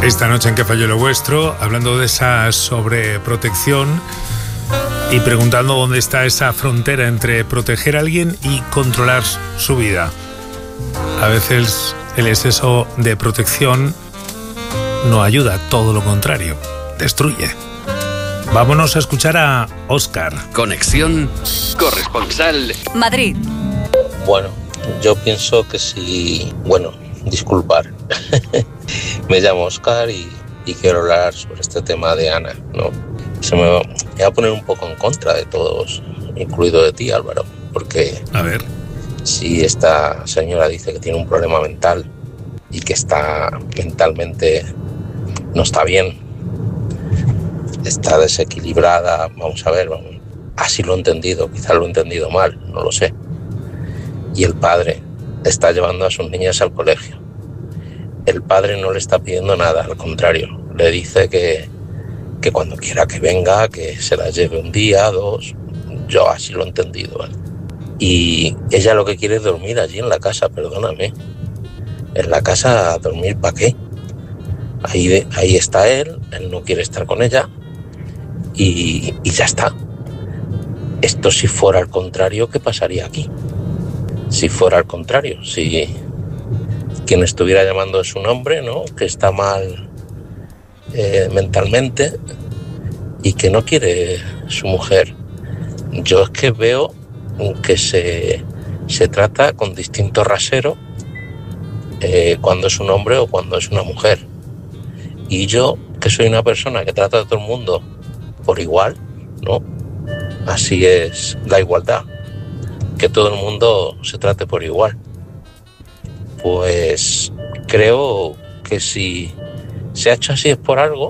Esta noche en Que Falló Lo Vuestro, hablando de esa sobreprotección y preguntando dónde está esa frontera entre proteger a alguien y controlar su vida. A veces el exceso de protección no ayuda, todo lo contrario, destruye. Vámonos a escuchar a Óscar. Conexión corresponsal Madrid. Bueno, yo pienso que sí. Bueno, disculpar. Me llamo Óscar y quiero hablar sobre este tema de Ana, ¿no? Me voy a poner un poco en contra de todos, incluido de ti, Álvaro, porque a ver, si esta señora dice que tiene un problema mental y que está mentalmente no está bien, está desequilibrada, vamos a ver, así lo he entendido, quizás lo he entendido mal, no lo sé. Y el padre está llevando a sus niñas al colegio. El padre no le está pidiendo nada, al contrario, le dice que cuando quiera que venga, que se la lleve un día, 2, yo así lo he entendido, ¿vale? Y ella lo que quiere es dormir allí en la casa, perdóname. En la casa, ¿dormir para qué? Ahí está él no quiere estar con ella y ya está. Esto si fuera al contrario, ¿qué pasaría aquí? Si fuera al contrario, si quien estuviera llamando es un hombre, ¿no?, que está mal mentalmente y que no quiere su mujer. Yo es que veo que se trata con distinto rasero cuando es un hombre o cuando es una mujer. Y yo, que soy una persona que trata a todo el mundo por igual, ¿no? Así es la igualdad, que todo el mundo se trate por igual. Pues creo que si se ha hecho así es por algo,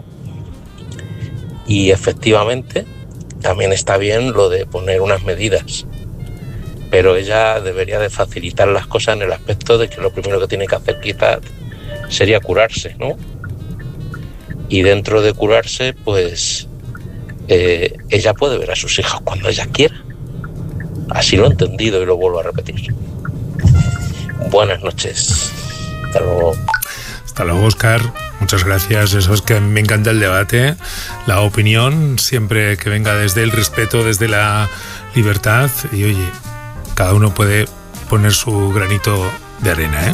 y efectivamente también está bien lo de poner unas medidas, pero ella debería de facilitar las cosas en el aspecto de que lo primero que tiene que hacer quizás sería curarse, ¿no? Y dentro de curarse, pues ella puede ver a sus hijos cuando ella quiera. Así lo he entendido y lo vuelvo a repetir. Buenas noches. Hasta luego. Hasta luego, Óscar. Muchas gracias. Eso es que me encanta el debate, la opinión, siempre que venga desde el respeto, desde la libertad. Y oye, cada uno puede poner su granito de arena, ¿eh?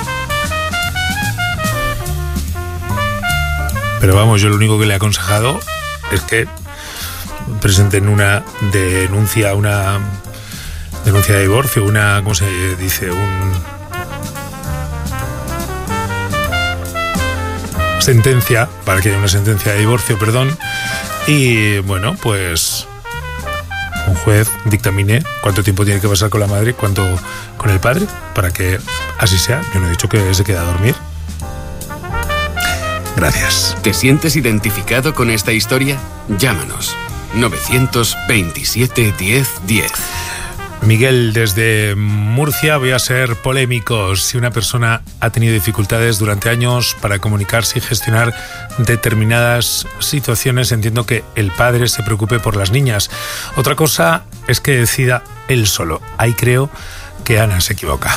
Pero vamos, yo lo único que le he aconsejado es que presenten una denuncia de divorcio, ¿cómo se dice? Sentencia, para que haya una sentencia de divorcio, perdón, y bueno, pues un juez dictamine cuánto tiempo tiene que pasar con la madre, cuánto con el padre, para que así sea. Yo no he dicho que se quede a dormir. Gracias. ¿Te sientes identificado con esta historia? Llámanos. 927 10 10. Miguel, desde Murcia, voy a ser polémico. Si una persona ha tenido dificultades durante años para comunicarse y gestionar determinadas situaciones, entiendo que el padre se preocupe por las niñas. Otra cosa es que decida él solo. Ahí creo que Ana se equivoca.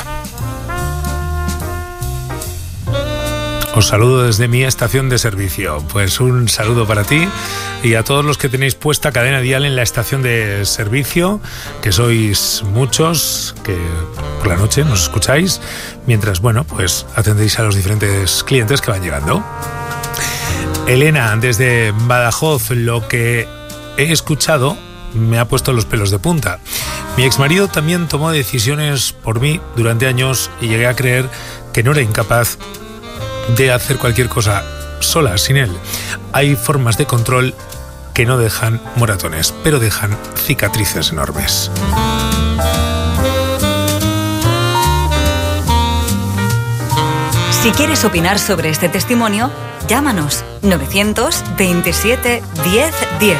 Os saludo desde mi estación de servicio. Pues un saludo para ti y a todos los que tenéis puesta Cadena Dial en la estación de servicio, que sois muchos, que por la noche nos escucháis, mientras, bueno, pues atendéis a los diferentes clientes que van llegando. Elena, desde Badajoz, lo que he escuchado me ha puesto los pelos de punta. Mi exmarido también tomó decisiones por mí durante años y llegué a creer que no era incapaz de hacer cualquier cosa sola, sin él. Hay formas de control que no dejan moratones, pero dejan cicatrices enormes. Si quieres opinar sobre este testimonio, llámanos 927 10 10.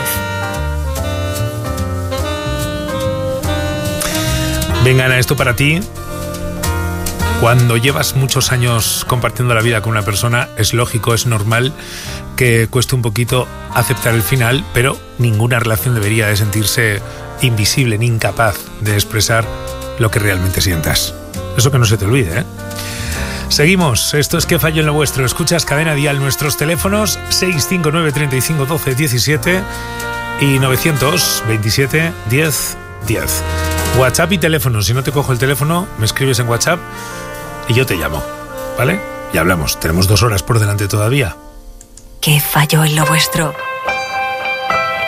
Venga, Ana, esto para ti. Cuando llevas muchos años compartiendo la vida con una persona, es lógico, es normal que cueste un poquito aceptar el final, pero ninguna relación debería de sentirse invisible ni incapaz de expresar lo que realmente sientas. Eso que no se te olvide, ¿eh? Seguimos, esto es Que fallo en lo vuestro. Escuchas Cadena Dial, nuestros teléfonos 659 35 12 17 y 927 10 10. WhatsApp y teléfono. Si no te cojo el teléfono, me escribes en WhatsApp y yo te llamo, ¿vale? Y hablamos. Tenemos 2 horas por delante todavía. Que fallo en lo vuestro.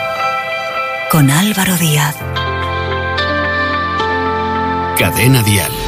Con Álvaro Díaz. Cadena Dial.